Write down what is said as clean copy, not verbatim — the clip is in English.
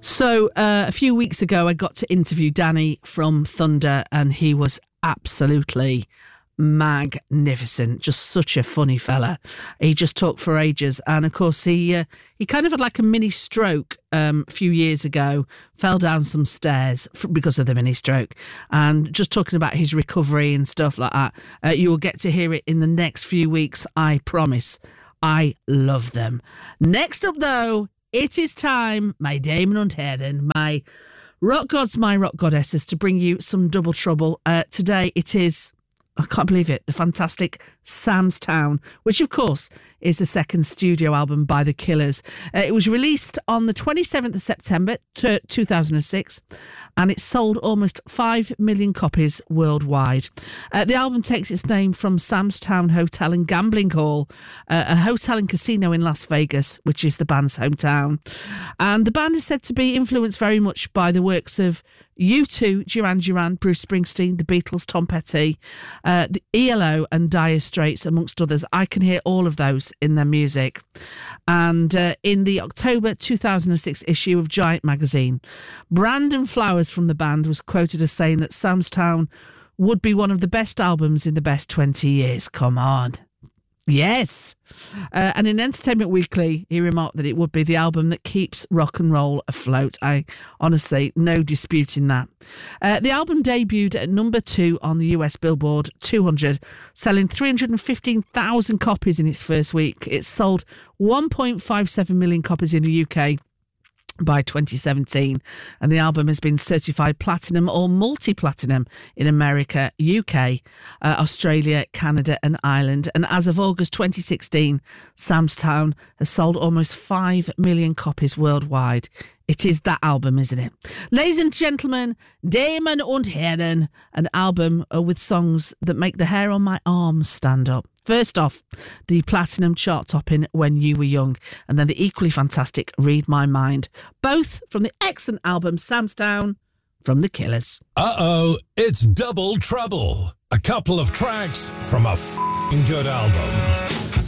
So a few weeks ago, I got to interview Danny from Thunder, and he was absolutely magnificent. Just such a funny fella. He just talked for ages, and of course he kind of had like a mini stroke a few years ago, fell down some stairs because of the mini stroke, and just talking about his recovery and stuff like that. You will get to hear it in the next few weeks, I promise. I love them. Next up though, it is time, my Damen und Herren, my rock gods, my rock goddesses, to bring you some double trouble. Today it is, I can't believe it, the fantastic Sam's Town, which of course is the second studio album by The Killers. It was released on the 27th of September 2006, and it sold almost 5 million copies worldwide. The album takes its name from Sam's Town Hotel and Gambling Hall, a hotel and casino in Las Vegas, which is the band's hometown. And the band is said to be influenced very much by the works of U2, Duran Duran, Bruce Springsteen, the Beatles, Tom Petty, the ELO and Dire Straits, amongst others. I can hear all of those in their music. And in the October 2006 issue of Giant magazine, Brandon Flowers from the band was quoted as saying that Sam's Town would be one of the best albums in the best 20 years. Come on. Yes. And in Entertainment Weekly, he remarked that it would be the album that keeps rock and roll afloat. I honestly, no disputing that. The album debuted at number 2 on the US Billboard 200, selling 315,000 copies in its first week. It sold 1.57 million copies in the UK by 2017, and the album has been certified platinum or multi-platinum in America, UK, Australia, Canada and Ireland. And as of August 2016, Sam's Town has sold almost 5 million copies worldwide. It is that album, isn't it? Ladies and gentlemen, Damen und Herren, an album with songs that make the hair on my arms stand up. First off, the platinum chart-topping When You Were Young, and then the equally fantastic Read My Mind, both from the excellent album Sam's Town from The Killers. It's double trouble. A couple of tracks from a good album.